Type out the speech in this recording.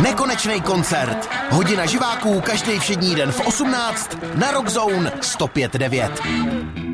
Nekonečný koncert. Hodina živáků každý všední den v 18 na Rock Zone 105.9.